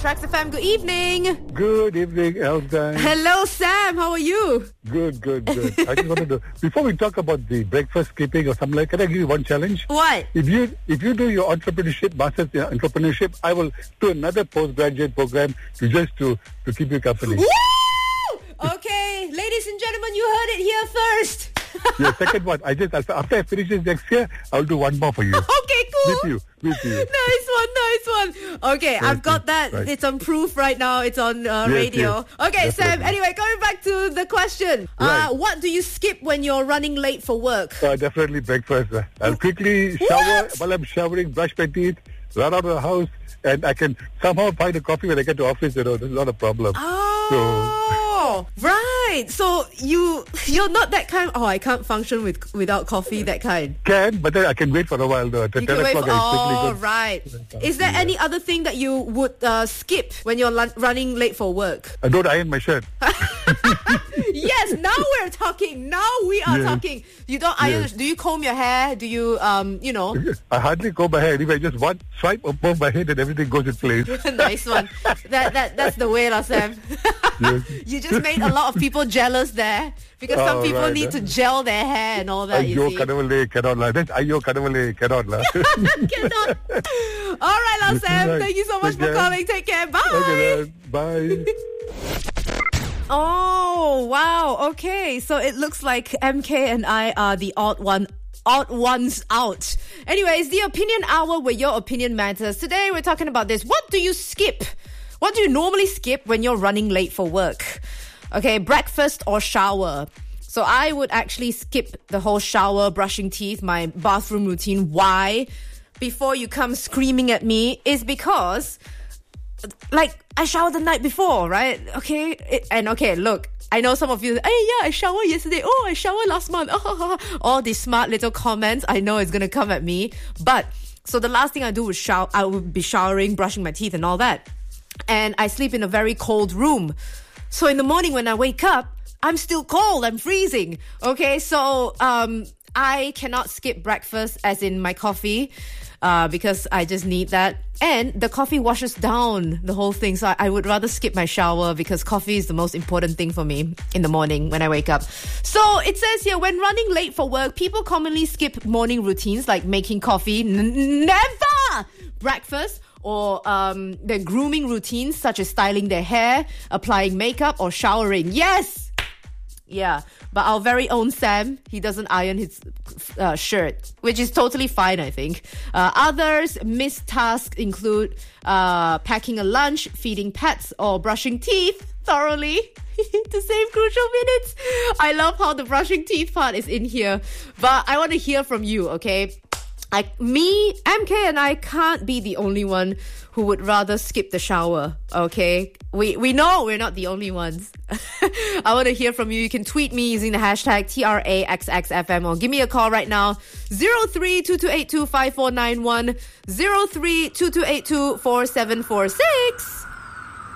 Tracks FM, good evening. Good evening, Elsa. Hello, Sam. How are you? Good. I just wanted to, before we talk about the breakfast skipping or something like that, can I give you one challenge? What? If you do your entrepreneurship, master's in entrepreneurship, I will do another postgraduate program to keep you company. Woo! Okay, ladies and gentlemen, you heard it here first. Yeah, second one. After I finish this next year, I'll do one more for you. Okay, cool. With you. Nice one. Okay, I've got that. Right. It's on proof right now. It's on radio. Yes. Okay, Definitely. Sam, anyway, going back to the question. Right. What do you skip when you're running late for work? Definitely breakfast. I'll quickly shower. While I'm showering, brush my teeth, run out of the house, and I can somehow find a coffee when I get to office. There's not a problem. Oh, right. So you're not that kind. I can't function without coffee. That kind. But then I can wait for a while though. At 10 o'clock, right. Is there any other thing that you would skip when you're running late for work? I don't iron my shirt. Yes, now we're talking. Now we are talking. You don't iron. Do you comb your hair? Do you, I hardly comb my hair. Anyway, just one swipe above my head and everything goes in place. Nice one. That's the way, Sam. Yes. You just made a lot of people jealous there because some people need to gel their hair and all that. Ayyo, kadavale, cannot lie. That's ayyo, kadavale, cannot lie. Cannot. All right, Sam. Right. Thank you so much for calling. Take care. Bye. Okay, bye. Oh, wow. Okay. So it looks like MK and I are the odd ones out. Anyways, the opinion hour where your opinion matters. Today we're talking about this. What do you skip? What do you normally skip when you're running late for work? Okay, breakfast or shower? So I would actually skip the whole shower, brushing teeth, my bathroom routine. Why? Before you come screaming at me is because, I showered the night before, right? Okay, look, I know some of you, I showered yesterday. Oh, I showered last month. All these smart little comments, I know it's going to come at me. But, so the last thing I do was I would be showering, brushing my teeth and all that. And I sleep in a very cold room. So in the morning when I wake up, I'm still cold. I'm freezing. Okay, so I cannot skip breakfast as in my coffee because I just need that. And the coffee washes down the whole thing. So I would rather skip my shower because coffee is the most important thing for me in the morning when I wake up. So it says here, when running late for work, people commonly skip morning routines like making coffee. Never! Breakfast. Or their grooming routines such as styling their hair, applying makeup or showering. Yes! Yeah, but our very own Sam, he doesn't iron his shirt, which is totally fine, I think. Others missed tasks include packing a lunch, feeding pets, or brushing teeth thoroughly to save crucial minutes. I love how the brushing teeth part is in here, but I want to hear from you, okay? MK and I can't be the only one who would rather skip the shower, okay? We know we're not the only ones. I want to hear from you. You can tweet me using the hashtag TRAXXFM or give me a call right now. 03-2282-5491, 03-2282-4746.